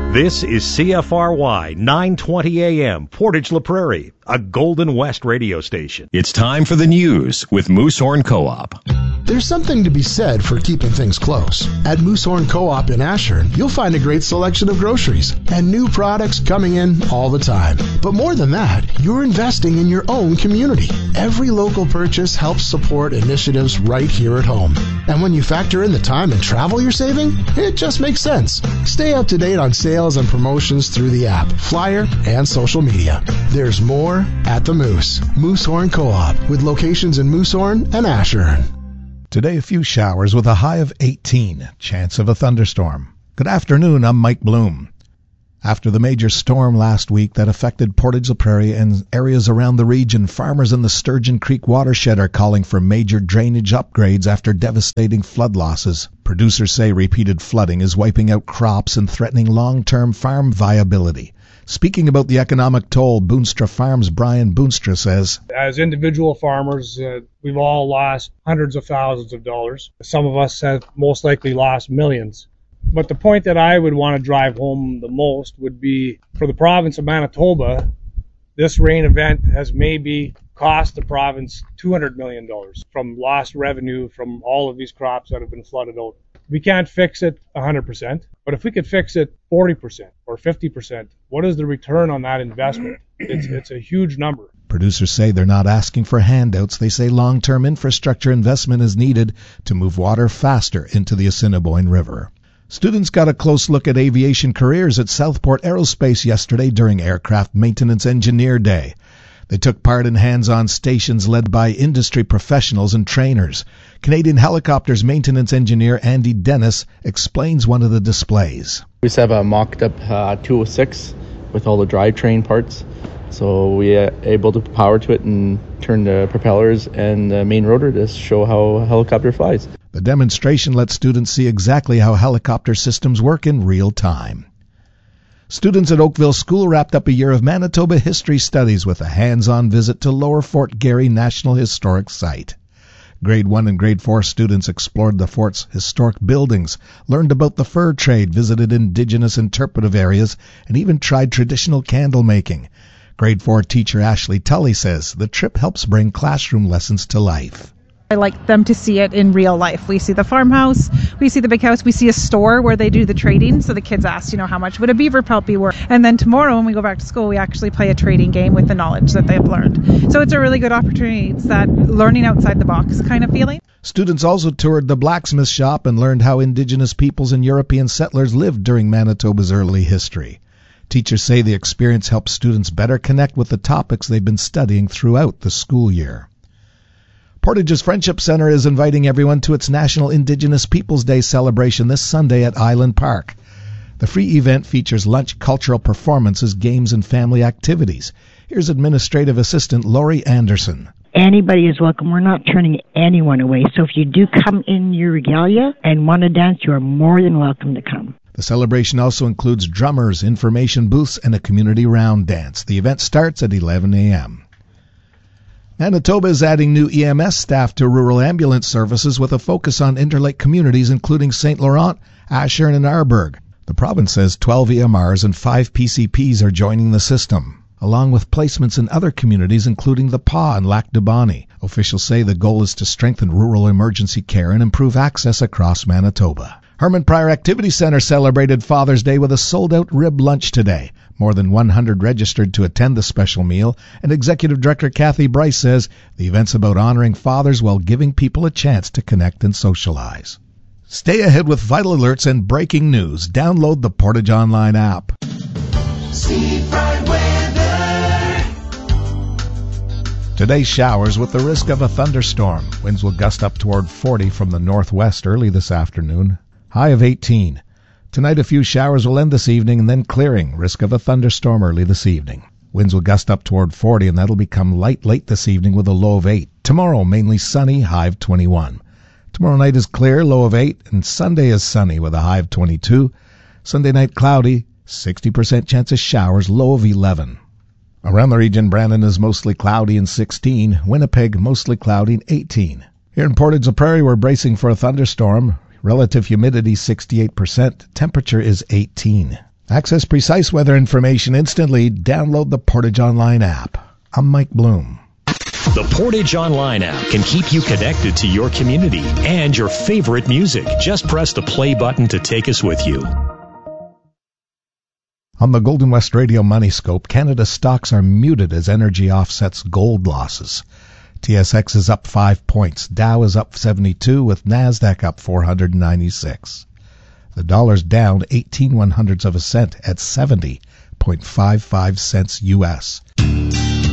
This is CFRY 920 AM, Portage La Prairie, a Golden West radio station. It's time for the news with Moosehorn Co-op. There's something to be said for keeping things close. At Moosehorn Co-op in Ashern, you'll find a great selection of groceries and new products coming in all the time. But more than that, you're investing in your own community. Every local purchase helps support initiatives right here at home. And when you factor in the time and travel you're saving, it just makes sense. Stay up to date on sales and promotions through the app, flyer, and social media. There's more at the Moose. Moosehorn Co-op, with locations in Moosehorn and Ashern. Today, a few showers with a high of 18. Chance of a thunderstorm. Good afternoon, I'm Mike Bloom. After the major storm last week that affected Portage La Prairie and areas around the region, farmers in the Sturgeon Creek watershed are calling for major drainage upgrades after devastating flood losses. Producers say repeated flooding is wiping out crops and threatening long-term farm viability. Speaking about the economic toll, Boonstra Farms' Brian Boonstra says, as individual farmers, we've all lost hundreds of thousands of dollars. Some of us have most likely lost millions. But the point that I would want to drive home the most would be, for the province of Manitoba, this rain event has maybe cost the province $200 million from lost revenue from all of these crops that have been flooded out. We can't fix it 100%, but if we could fix it 40% or 50%, what is the return on that investment? It's a huge number. Producers say they're not asking for handouts. They say long-term infrastructure investment is needed to move water faster into the Assiniboine River. Students got a close look at aviation careers at Southport Aerospace yesterday during Aircraft Maintenance Engineer Day. They took part in hands-on stations led by industry professionals and trainers. Canadian Helicopters maintenance engineer Andy Dennis explains one of the displays. We just have a mocked-up 206 with all the drivetrain parts. So we are able to power to it and turn the propellers and the main rotor to show how a helicopter flies. The demonstration lets students see exactly how helicopter systems work in real time. Students at Oakville School wrapped up a year of Manitoba history studies with a hands-on visit to Lower Fort Garry National Historic Site. Grade 1 and Grade 4 students explored the fort's historic buildings, learned about the fur trade, visited Indigenous interpretive areas, and even tried traditional candle making. Grade 4 teacher Ashley Tully says the trip helps bring classroom lessons to life. I like them to see it in real life. We see the farmhouse, we see the big house, we see a store where they do the trading. So the kids ask, how much would a beaver pelt be worth? And then tomorrow when we go back to school, we actually play a trading game with the knowledge that they've learned. So it's a really good opportunity. It's that learning outside the box kind of feeling. Students also toured the blacksmith shop and learned how Indigenous peoples and European settlers lived during Manitoba's early history. Teachers say the experience helps students better connect with the topics they've been studying throughout the school year. Portage's Friendship Center is inviting everyone to its National Indigenous Peoples Day celebration this Sunday at Island Park. The free event features lunch, cultural performances, games, and family activities. Here's Administrative Assistant Lori Anderson. Anybody is welcome. We're not turning anyone away. So if you do come in your regalia and want to dance, you are more than welcome to come. The celebration also includes drummers, information booths, and a community round dance. The event starts at 11 a.m. Manitoba is adding new EMS staff to rural ambulance services with a focus on Interlake communities including St. Laurent, Ashern, and Arborg. The province says 12 EMRs and 5 PCPs are joining the system, along with placements in other communities including the Pas and Lac du Bonnet. Officials say the goal is to strengthen rural emergency care and improve access across Manitoba. Herman Pryor Activity Center celebrated Father's Day with a sold-out rib lunch today. More than 100 registered to attend the special meal, and Executive Director Kathy Bryce says the event's about honoring fathers while giving people a chance to connect and socialize. Stay ahead with vital alerts and breaking news. Download the Portage Online app. Seafront weather. Today, showers with the risk of a thunderstorm. Winds will gust up toward 40 from the northwest early this afternoon. High of 18. Tonight, a few showers will end this evening and then clearing. Risk of a thunderstorm early this evening. Winds will gust up toward 40, and that'll become light late this evening with a low of 8. Tomorrow, mainly sunny, high of 21. Tomorrow night is clear, low of 8, and Sunday is sunny with a high of 22. Sunday night cloudy, 60% chance of showers, low of 11. Around the region, Brandon is mostly cloudy and 16. Winnipeg, mostly cloudy and 18. Here in Portage La Prairie, we're bracing for a thunderstorm. Relative humidity 68%. Temperature is 18. Access precise weather information instantly. Download the Portage Online app. I'm Mike Bloom. The Portage Online app can keep you connected to your community and your favorite music. Just press the play button to take us with you. On the Golden West Radio Money Scope, Canada stocks are muted as energy offsets gold losses. TSX is up 5 points. Dow is up 72, with NASDAQ up 496. The dollar's down 18 100ths of a cent at 70.55 cents U.S.